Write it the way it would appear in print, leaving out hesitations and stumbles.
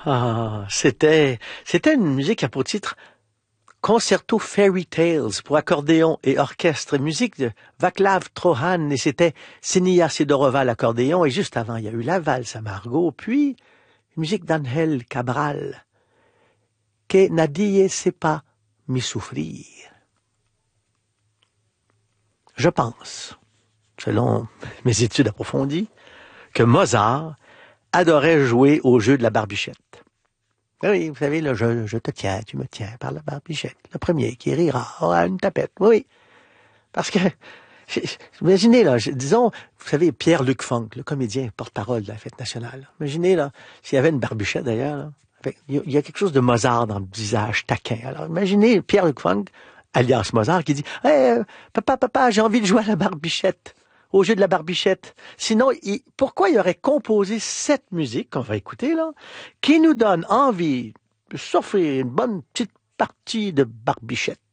C'était une musique à pour titre Concerto Fairy Tales pour accordéon et orchestre, musique de Václav Trohan, et c'était Senia Sidorova à l'accordéon, et juste avant, il y a eu la valse à Margot, puis une musique d'Angel Cabral, Que nadie sepa mi sufrir. Je pense, selon mes études approfondies, que Mozart adorait jouer au jeu de la barbichette. Oui, vous savez, là, je te tiens, tu me tiens par la barbichette. Le premier qui rira aura une tapette. Oui, parce que, imaginez, là, disons, vous savez, Pierre-Luc Funk, le comédien porte-parole de la fête nationale. Imaginez, là, s'il y avait une barbichette d'ailleurs, là, il y a quelque chose de Mozart dans le visage taquin. Alors, imaginez Pierre-Luc Funk, alias Mozart, qui dit papa, j'ai envie de jouer à la barbichette, au jeu de la barbichette. Sinon, pourquoi il aurait composé cette musique qu'on va écouter, là, qui nous donne envie de s'offrir une bonne petite partie de barbichette?